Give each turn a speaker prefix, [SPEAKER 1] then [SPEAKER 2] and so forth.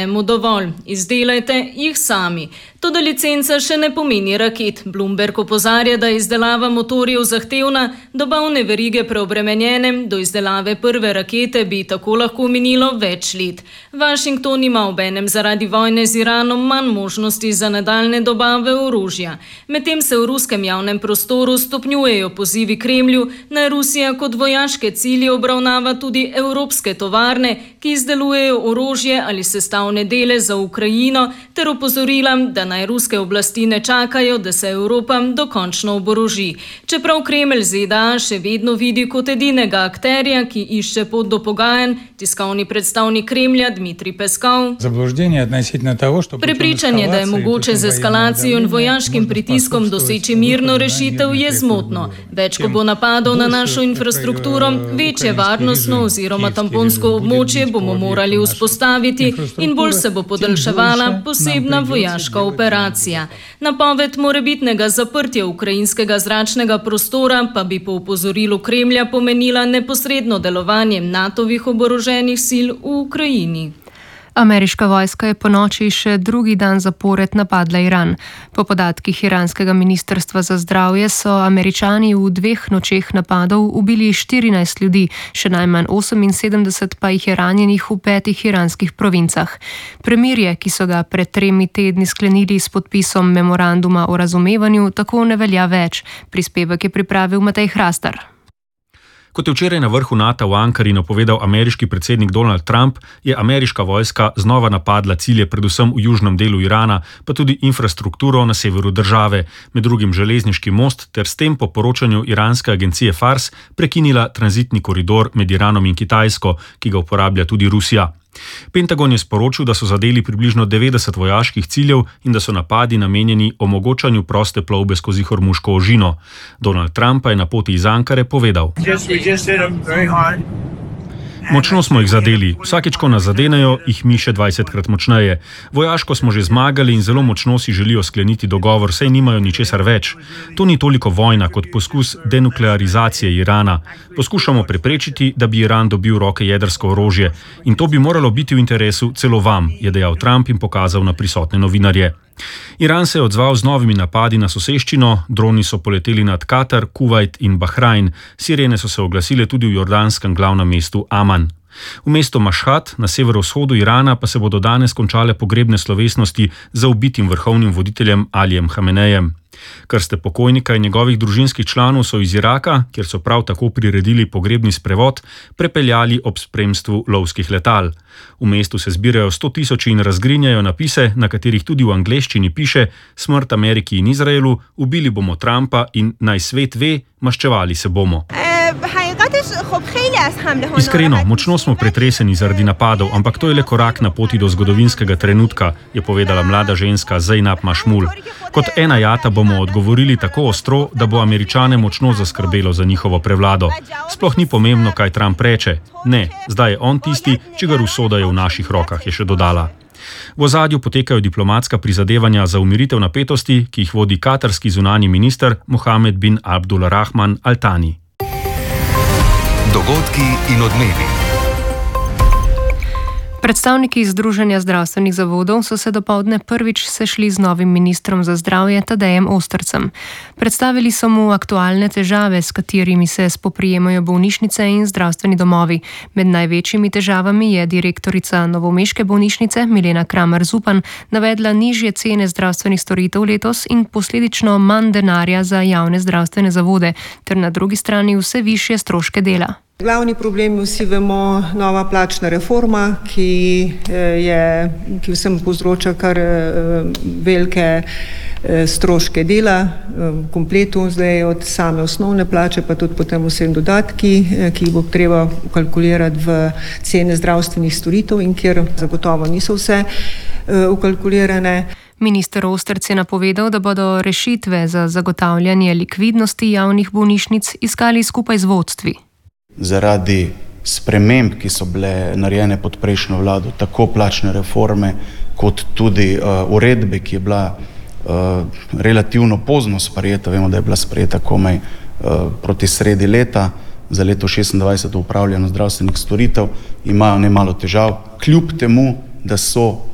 [SPEAKER 1] dajemo dovolj. Izdelajte jih sami. Toda licenca še ne pomeni raket. Bloomberg opozarja, da je izdelava motorjev zahtevna, dobavne verige preobremenjene, do izdelave prve rakete bi tako lahko minilo več let. Washington ima obenem zaradi vojne z Iranom manj možnosti za nadaljne dobave orožja. Medtem se v ruskem javnem prostoru stopnjujejo pozivi Kremlju, naj Rusija kot vojaške cilje obravnava tudi evropske tovarne, ki izdelujejo orožje ali sestavne dele za Ukrajino, ter opozorila, da naj ruske oblasti ne čakajo, da se Evropa dokončno oboroži. Čeprav Kremelj ZDA še vedno vidi kot edinega akterja, ki išče pot do pogajanj, tiskovni predstavnik Kremlja Dmitrij Peskov. Prepričanje, da je mogoče z eskalacijo in vojaškim pritiskom doseči mirno rešitev, je zmotno. Več ko bo napadov na našo infrastrukturo, večje varnostno oziroma tamponsko območje bomo morali vzpostaviti in bolj se bo podaljševala posebna vojaška operacija. Napoved morebitnega zaprtja ukrajinskega zračnega prostora pa bi po opozorilu Kremlja pomenila neposredno delovanje NATO-vih oboroženih sil v Ukrajini.
[SPEAKER 2] Ameriška vojska je ponoči še drugi dan zapored napadla Iran. Po podatkih iranskega ministrstva za zdravje so Američani v 2 nočeh napadov ubili 14 ljudi, še najmanj 78 pa jih je ranjenih v 5 iranskih provincah. Premirje, ki so ga pred 3 tedni sklenili s podpisom memoranduma o razumevanju, tako ne velja več. Prispevek je pripravil Matej Hrastar.
[SPEAKER 3] Kot je včeraj na vrhu NATO v Ankari napovedal ameriški predsednik Donald Trump, je ameriška vojska znova napadla cilje predvsem v južnem delu Irana, pa tudi infrastrukturo na severu države, med drugim železniški most, ter s tem po poročanju iranske agencije Fars prekinila tranzitni koridor med Iranom in Kitajsko, ki ga uporablja tudi Rusija. Pentagon je sporočil, da so zadeli približno 90 vojaških ciljev in da so napadi namenjeni omogočanju proste plovbe skozi Hormuško ožino. Donald Trump pa je na poti iz Ankare povedal: Močno smo jih zadeli. Vsakeč, ko nas zadenejo, jih mi še 20krat močneje. Vojaško smo že zmagali in zelo močno si želijo skleniti dogovor, saj nimajo ničesar več. To ni toliko vojna kot poskus denuklearizacije Irana. Poskušamo preprečiti, da bi Iran dobil v roke jedrsko orožje. In to bi moralo biti v interesu celo vam, je dejal Trump in pokazal na prisotne novinarje. Iran se je odzval z novimi napadi na soseščino, droni so poleteli nad Katar, Kuvajt in Bahrajn, sirene so se oglasile tudi v jordanskem glavnem mestu Aman. V mestu Mašhad na severovzhodu Irana pa se bodo danes končale pogrebne slovesnosti za ubitim vrhovnim voditeljem Alijem Hamenejem. Krste pokojnika in njegovih družinskih članov so iz Iraka, kjer so prav tako priredili pogrebni sprevod, prepeljali ob spremstvu lovskih letal. V mestu se zbirajo 100 000 in razgrinjajo napise, na katerih tudi v angleščini piše: Smrt Ameriki in Izraelu, ubili bomo Trumpa in naj svet ve, maščevali se bomo. Iskreno, močno smo pretreseni zaradi napadov, ampak to je le korak na poti do zgodovinskega trenutka, je povedala mlada ženska Zainab Mašmul. Kot ena jata bomo odgovorili tako ostro, da bo Američane močno zaskrbelo za njihovo prevlado. Sploh ni pomembno, kaj Trump reče. Ne, zdaj je on tisti, čigar usoda je v naših rokah, je še dodala. V ozadju potekajo diplomatska prizadevanja za umiritev napetosti, ki jih vodi katarski zunanji minister Mohamed bin Abdulrahman Al Thani.
[SPEAKER 4] Dogodki in odmevi.
[SPEAKER 2] Predstavniki Združenja zdravstvenih zavodov so se dopoldne prvič sešli z novim ministrom za zdravje Tadejem Ostrcem. Predstavili so mu aktualne težave, s katerimi se spoprijemajo bolnišnice in zdravstveni domovi. Med največjimi težavami je direktorica novomeške bolnišnice Milena Kramer Zupan navedla nižje cene zdravstvenih storitev letos in posledično manj denarja za javne zdravstvene zavode, ter na drugi strani vse višje stroške dela.
[SPEAKER 5] Glavni problem, vsi vemo, nova plačna reforma, ki vsem povzroča kar velike stroške dela v kompletu, zdaj od same osnovne plače, pa tudi potem vsem dodatki, ki jih bo treba kalkulirati v cene zdravstvenih storitev in kjer zagotovo niso vse ukalkulirane.
[SPEAKER 2] Minister Ostrc je napovedal, da bodo rešitve za zagotavljanje likvidnosti javnih bolnišnic iskali skupaj z vodstvi.
[SPEAKER 6] Zaradi sprememb, ki so bile narejene pod prejšnjo vlado, tako plačne reforme, kot tudi uredbe, ki je bila relativno pozno sprejeta, vemo, da je bila sprejeta komaj proti sredi leta, za leto 2026 v upravljanju zdravstvenih storitev, imajo nemalo težav, kljub temu, da so